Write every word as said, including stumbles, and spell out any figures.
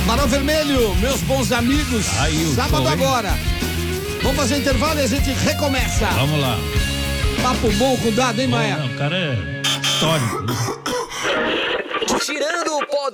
Barão Vermelho, meus bons amigos. Aí, sábado show, agora. Vamos fazer intervalo e a gente recomeça. Vamos lá. Papo bom com dado, hein, Maia? Não, o cara é histórico. Tirando o pó do